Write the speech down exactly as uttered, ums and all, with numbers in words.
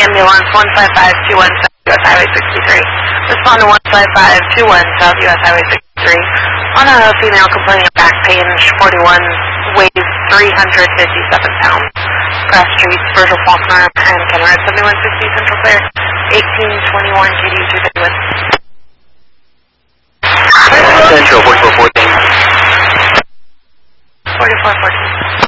ambulance one five five two one South U S Highway sixty-three. Respond to one five five two one South U S Highway sixty-three. On a female complaining of back pain, forty-one, weighs three hundred fifty-seven pounds. Grass Street, Virgil Faulkner, and Kenner at seventy-one sixty Central Fair, eighteen twenty-one G D two fifty-one. Central, forty-four fourteen. forty-four fourteen.